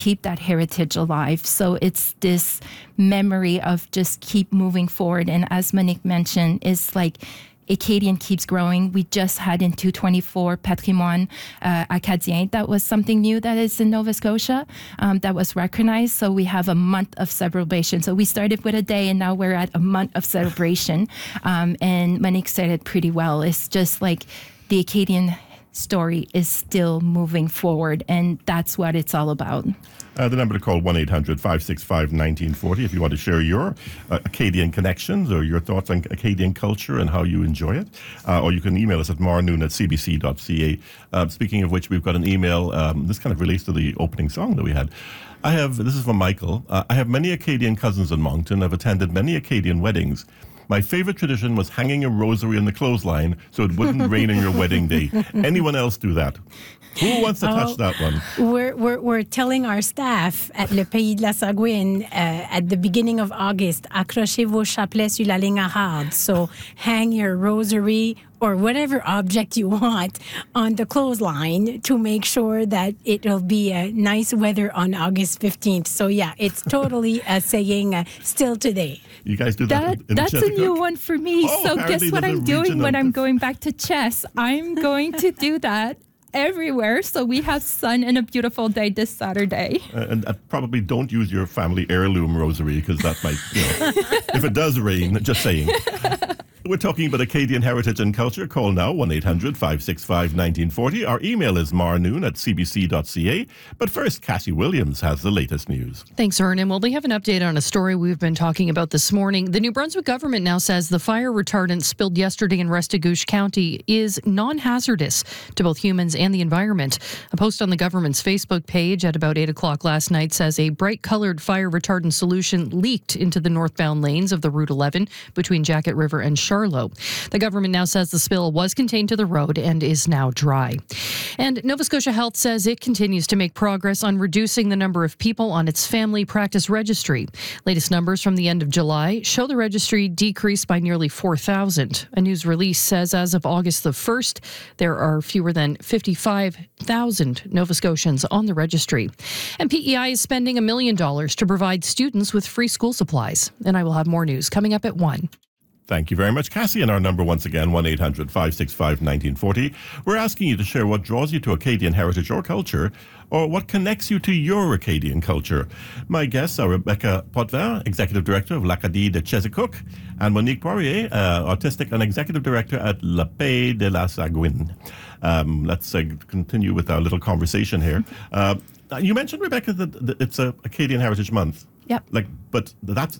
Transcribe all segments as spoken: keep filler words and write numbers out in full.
keep that heritage alive. So it's this memory of just keep moving forward. And as Monique mentioned, it's like Acadian keeps growing. We just had in two twenty-four Patrimoine uh, Acadien. That was something new that is in Nova Scotia um, that was recognized. So we have a month of celebration. So we started with a day and now we're at a month of celebration. Um, and Monique said it pretty well. It's just like the Acadian story is still moving forward, and that's what it's all about. Uh, the number to call, one eight hundred five six five one nine four zero, if you want to share your uh, Acadian connections or your thoughts on Acadian culture and how you enjoy it. Uh, or you can email us at marnoon at c b c dot c a. Uh, speaking of which, we've got an email. Um, this kind of relates to the opening song that we had. I have, this is from Michael. Uh, I have many Acadian cousins in Moncton. I've attended many Acadian weddings. My favorite tradition was hanging a rosary in the clothesline so it wouldn't rain on your wedding day. Anyone else do that? Who wants to oh, touch that one? We're, we're we're telling our staff at Le Pays de la Sagouine uh, at the beginning of August, accrochez vos chapelets sur la ligne arabe. So hang your rosary or whatever object you want on the clothesline to make sure that it'll be a nice weather on August fifteenth. So yeah, it's totally a saying uh, still today. You guys do that, that in That's a new one for me. Oh, so guess what I'm doing when I'm of... going back to chess? I'm going to do that everywhere. So we have sun and a beautiful day this Saturday. Uh, and uh, probably don't use your family heirloom rosary because that might, you know, if it does rain, just saying. We're talking about Acadian heritage and culture. Call now, one eight hundred five six five one nine four zero. Our email is marnoon at c b c dot c a. But first, Cassie Williams has the latest news. Thanks, Ernie. Well, we have an update on a story we've been talking about this morning. The New Brunswick government now says the fire retardant spilled yesterday in Restigouche County is non-hazardous to both humans and the environment. A post on the government's Facebook page at about eight o'clock last night says a bright-colored fire retardant solution leaked into the northbound lanes of the Route eleven between Jacket River and Charlotte. The government now says the spill was contained to the road and is now dry. And Nova Scotia Health says it continues to make progress on reducing the number of people on its family practice registry. Latest numbers from the end of July show the registry decreased by nearly four thousand. A news release says as of August the first, there are fewer than fifty-five thousand Nova Scotians on the registry. And P E I is spending a million dollars to provide students with free school supplies. And I will have more news coming up at one. Thank you very much, Cassie. And our number once again, one eight hundred five six five one nine four zero. We're asking you to share what draws you to Acadian heritage or culture, or what connects you to your Acadian culture. My guests are Rebecca Potvin, Executive Director of l'Acadie de Chesapeake, and Monique Poirier, uh, Artistic and Executive Director at Le Pays de la Sagouine. Um, let's uh, continue with our little conversation here. Uh, you mentioned, Rebecca, that, that it's a Acadian Heritage Month. Yep. Like, but that's,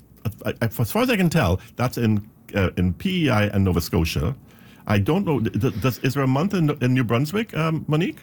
as far as I can tell, that's in Uh, in P E I and Nova Scotia. I don't know, does, is there a month in, in New Brunswick, um, Monique?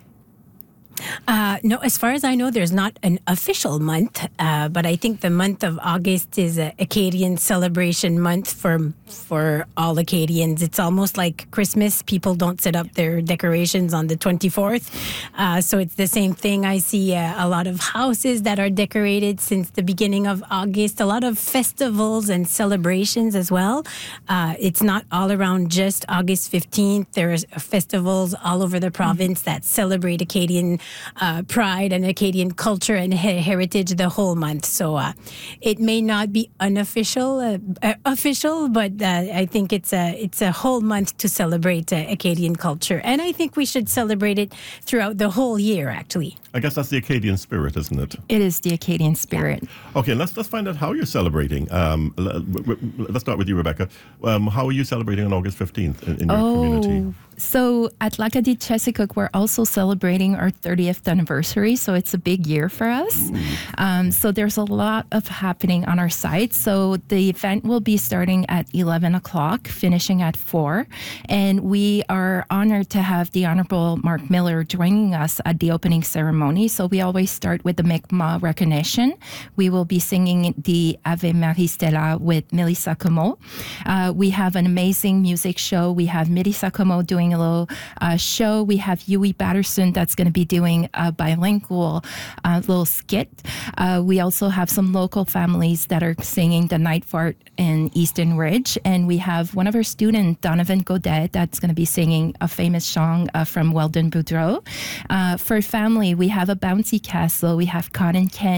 Uh, no, as far as I know, there's not an official month, uh, but I think the month of August is a Acadian celebration month for for all Acadians. It's almost like Christmas. People don't set up their decorations on the twenty-fourth, uh, so it's the same thing. I see uh, a lot of houses that are decorated since the beginning of August, a lot of festivals and celebrations as well. Uh, it's not all around just August fifteenth. There's festivals all over the province mm-hmm. that celebrate Acadian Uh, pride and Acadian culture and he- heritage the whole month. So uh, it may not be unofficial, uh, uh, official, but uh, I think it's a it's a whole month to celebrate uh, Acadian culture, and I think we should celebrate it throughout the whole year. Actually, I guess that's the Acadian spirit, isn't it? It is the Acadian spirit. Yeah. Okay, let's let's find out how you're celebrating. Um, let's start with you, Rebecca. Um, how are you celebrating on August fifteenth in, in your oh. community? So at l'Acadie de Chesapeake, we're also celebrating our thirtieth anniversary. So it's a big year for us. Um, so there's a lot of happening on our site. So the event will be starting at eleven o'clock, finishing at four. And we are honored to have the Honorable Mark Miller joining us at the opening ceremony. So we always start with the Mi'kmaq recognition. We will be singing the Ave Maria Stella with Melissa Como. Uh, we have an amazing music show. We have Melissa Como doing a little uh, show. We have Yui Patterson that's going to be doing a bilingual uh, little skit. Uh, we also have some local families that are singing the Night Fart in Easton Ridge. And we have one of our students, Donovan Godet, that's going to be singing a famous song uh, from Weldon Boudreau. Uh, for family, we we have a bouncy castle. We have cotton candy.